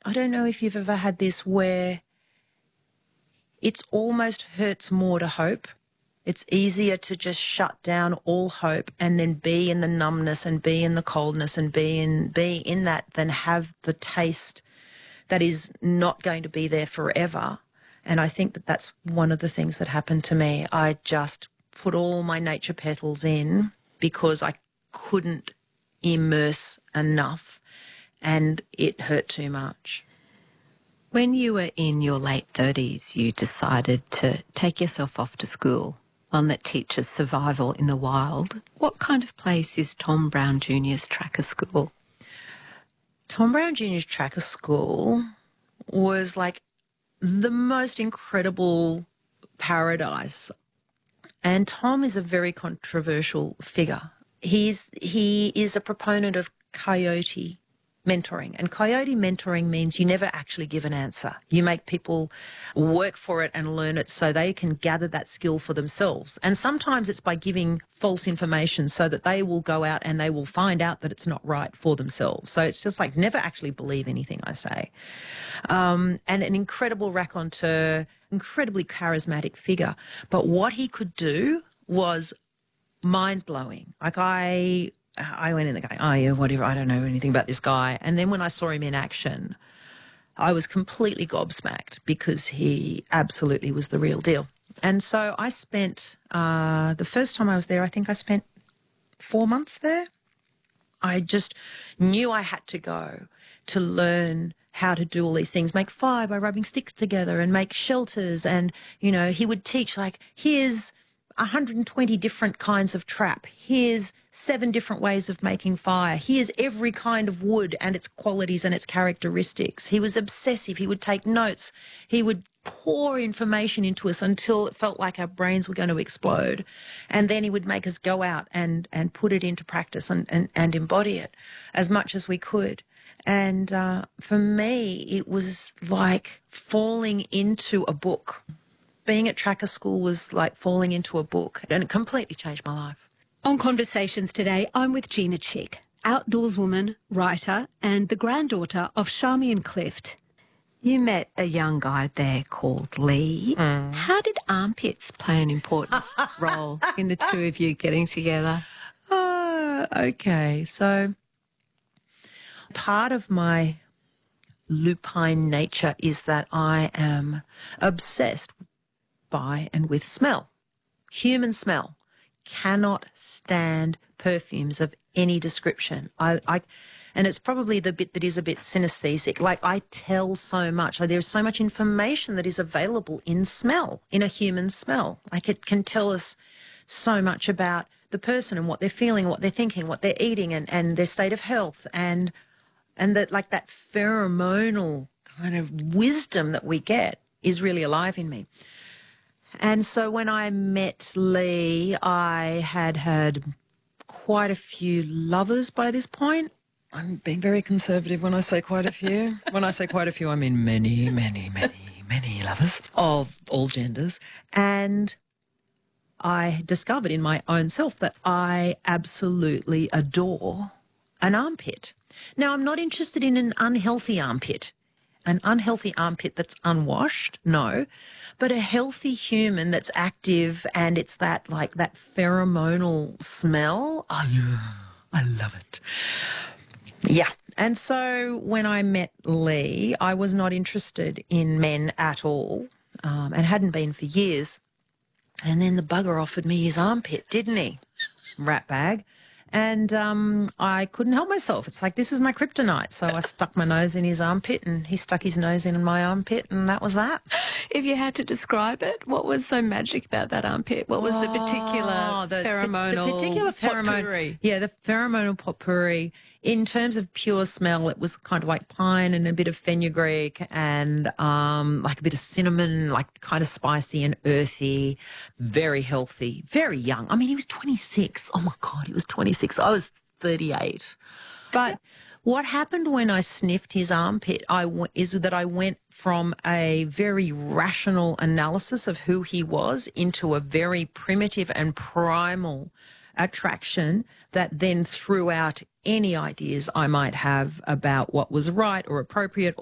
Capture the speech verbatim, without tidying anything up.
I don't know if you've ever had this where it's almost hurts more to hope. It's easier to just shut down all hope and then be in the numbness and be in the coldness and be in, be in that than have the taste that is not going to be there forever. And I think that that's one of the things that happened to me. I just put all my nature petals in because I couldn't immerse enough and it hurt too much. When you were in your late thirties, you decided to take yourself off to school, one that teaches survival in the wild. What kind of place is Tom Brown Junior's Tracker School? Tom Brown Junior's Tracker School was like the most incredible paradise. And Tom is a very controversial figure. He's, he is a proponent of coyote mentoring. And coyote mentoring means you never actually give an answer. You make people work for it and learn it so they can gather that skill for themselves. And sometimes it's by giving false information so that they will go out and they will find out that it's not right for themselves. So it's just like never actually believe anything I say. Um, and an incredible raconteur, incredibly charismatic figure. But what he could do was mind-blowing. Like I... I went in there going, oh, yeah, whatever, I don't know anything about this guy. And then when I saw him in action, I was completely gobsmacked because he absolutely was the real deal. And so I spent, uh, the first time I was there, I think I spent four months there. I just knew I had to go to learn how to do all these things, make fire by rubbing sticks together and make shelters. And, you know, he would teach like, here's one hundred twenty different kinds of trap. Here's seven different ways of making fire. Here's every kind of wood and its qualities and its characteristics. He was obsessive. He would take notes. He would pour information into us until it felt like our brains were going to explode. And then he would make us go out and, and put it into practice and, and, and embody it as much as we could. And uh, for me, it was like falling into a book. Being at Tracker School was like falling into a book, and it completely changed my life. On Conversations today, I'm with Gina Chick, outdoorswoman, writer, and the granddaughter of Charmian Clift. You met a young guy there called Lee. Mm. How did armpits play an important role in the two of you getting together? Uh, okay, so part of my lupine nature is that I am obsessed by and with smell. Human smell. Cannot stand perfumes of any description. I, I, and it's probably the bit that is a bit synesthetic. Like I tell so much. Like there's so much information that is available in smell, in a human smell. Like it can tell us so much about the person and what they're feeling, what they're thinking, what they're eating, and, and their state of health, and and that like that pheromonal kind of wisdom that we get is really alive in me. And so when I met Lee, I had had quite a few lovers by this point. I'm being very conservative when I say quite a few. When I say quite a few, I mean many, many, many, many lovers of all genders. And I discovered in my own self that I absolutely adore an armpit. Now, I'm not interested in an unhealthy armpit. An unhealthy armpit that's unwashed, no, but a healthy human that's active and it's that like that pheromonal smell. Oh, I love it. Yeah. And so when I met Lee, I was not interested in men at all, um, and hadn't been for years. And then the bugger offered me his armpit, didn't he? Rat bag. And um, I couldn't help myself. It's like, this is my kryptonite. So I stuck my nose in his armpit and he stuck his nose in my armpit, and that was that. If you had to describe it, what was so magic about that armpit? What was oh, the particular the, pheromonal the, the particular pheromone, potpourri? Yeah, the pheromonal potpourri. In terms of pure smell, it was kind of like pine and a bit of fenugreek and um, like a bit of cinnamon, like kind of spicy and earthy, very healthy, very young. I mean, he was twenty-six. Oh, my God, he was twenty-six. I was thirty-eight. But what happened when I sniffed his armpit I w- is that I went from a very rational analysis of who he was into a very primitive and primal attraction that then threw out any ideas I might have about what was right or appropriate